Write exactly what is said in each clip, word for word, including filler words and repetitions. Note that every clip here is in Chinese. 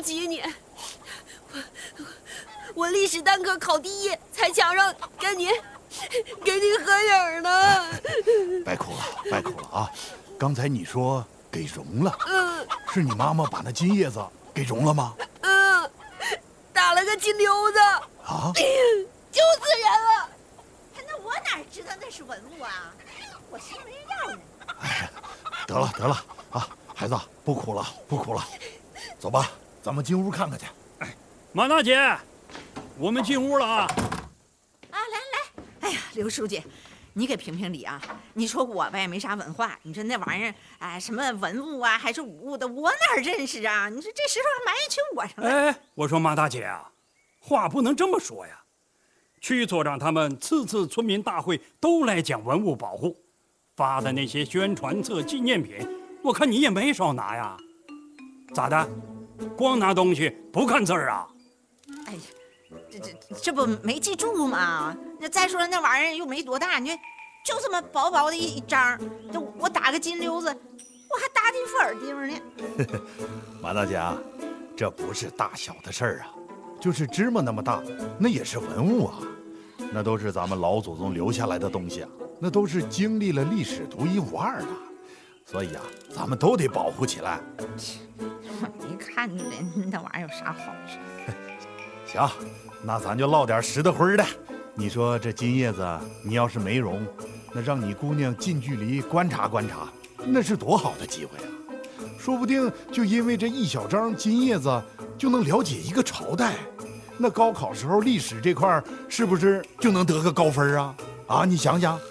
不起你，我我历史单科考第一，才想让跟你给你合影呢。 别哭了，别哭了啊！刚才你说给融了， 嗯， 是你妈妈把那金叶子给融了吗？ 嗯，打了个金溜子。 啊！ 救死人了！ 那我哪知道那是文物啊？我心没让呢。 哎，得了得了啊，孩子不哭了不哭了，走吧，咱们进屋看看去。 哎，马大姐，我们进屋了啊！ 啊，来来，哎呀，刘书记，你给评评理啊！你说我呗没啥文化，你说那玩意儿，哎，什么文物啊，还是武物的，我哪认识啊？你说这石头还埋怨起我上来？ 哎，我说马大姐啊，话不能这么说呀。区所长他们次次村民大会都来讲文物保护，发的那些宣传册、纪念品，我看你也没少拿呀。咋的？光拿东西不看字儿啊？ 哎呀，这这这不没记住吗？那再说那玩意儿又没多大，你就就这么薄薄的一一张，这我打个金溜子，我还打进副耳钉呢。 马大姐啊，这不是大小的事儿啊，就是芝麻那么大，那也是文物啊，那都是咱们老祖宗留下来的东西啊，那都是经历了历史独一无二的，所以啊，咱们都得保护起来。 我没看出来那玩意儿有啥好处。 行，那咱就唠点实的灰的。你说这金叶子，你要是没融，那让你姑娘近距离观察观察，那是多好的机会啊！说不定就因为这一小张金叶子，就能了解一个朝代。那高考时候历史这块是不是就能得个高分啊？啊，你想想。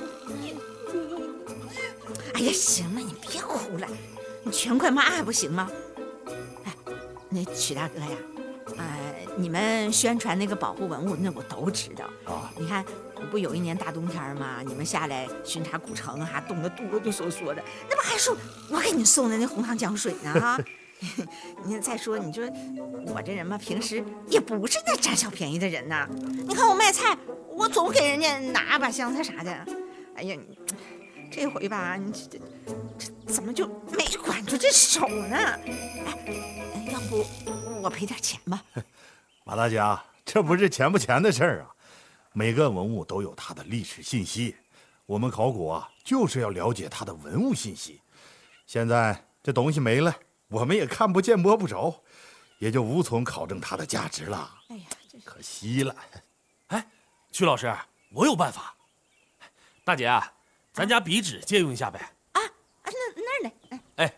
哎呀，行了，你别哭了，你全快骂还不行吗？哎，那曲大哥呀，呃，你们宣传那个保护文物，那我都知道啊。你看，不有一年大冬天嘛，你们下来巡查古城，还冻得哆哆嗦嗦的，那不还说我给你送的那红糖姜水呢啊？你再说，你说我这人嘛，平时也不是那占小便宜的人呐。你看我卖菜，我总给人家拿把香菜啥的。哎呀，你这回吧，你这这怎么就没管住这手呢？哎，要不我赔点钱吧？ 马大姐啊，这不是钱不钱的事儿啊。每个文物都有它的历史信息，我们考古啊，就是要了解它的文物信息。现在这东西没了，我们也看不见摸不着，也就无从考证它的价值了。哎呀，可惜了。 哎，曲老师，我有办法。大姐啊，咱家笔纸借用一下呗。 啊啊，那那儿呢？ 哎，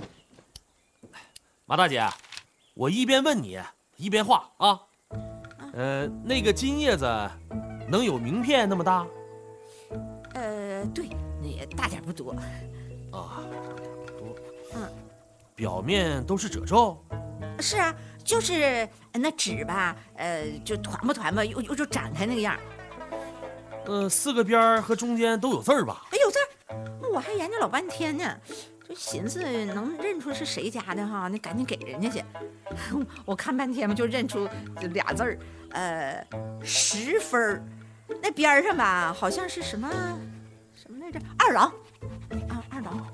马大姐，我一边问你一边画啊。呃，那个金叶子能有名片那么大？ 呃，对，那也大点不多。 啊，多。嗯，表面都是褶皱。 是啊，就是那纸吧，呃，就团吧团吧，又又就展开那个样。 呃，四个边儿和中间都有字儿吧？ 哎，有字儿，我还研究老半天呢，就寻思能认出是谁家的哈，那赶紧给人家去。我看半天嘛，就认出俩字儿，呃，十分儿。那边上吧，好像是什么什么来着？二郎啊，二郎。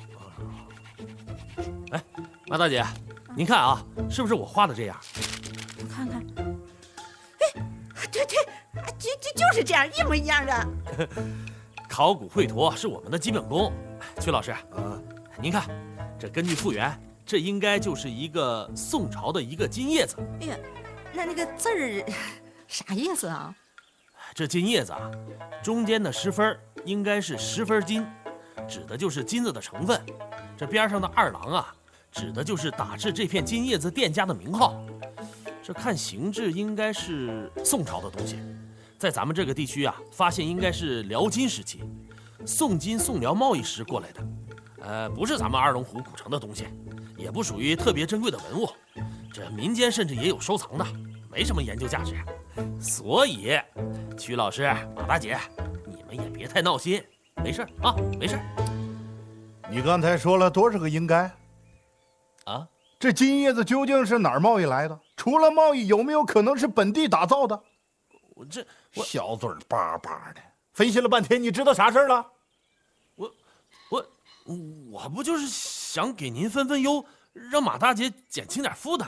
哎，马大姐，您看啊，是不是我画的这样？ 我看看。哎，对对。就就就是这样，一模一样的。 考古绘图是我们的基本功。曲老师，嗯，您看，这根据复原，这应该就是一个宋朝的一个金叶子。 哎呀，那那个字儿啥意思啊？ 这金叶子啊，中间的十分应该是十分金，指的就是金子的成分。这边上的二郎啊，指的就是打制这片金叶子店家的名号。这看形制应该是宋朝的东西。在咱们这个地区啊，发现应该是辽金时期，宋金宋辽贸易时过来的，呃，不是咱们二龙湖古城的东西，也不属于特别珍贵的文物，这民间甚至也有收藏的，没什么研究价值。所以，曲老师、马大姐，你们也别太闹心，没事啊，没事。 你刚才说了多少个应该？ 啊， 这金叶子究竟是哪儿贸易来的？除了贸易，有没有可能是本地打造的？ 我这我小嘴巴巴的，分析了半天，你知道啥事儿了？ 我我我不就是想给您分分忧，让马大姐减轻点负担。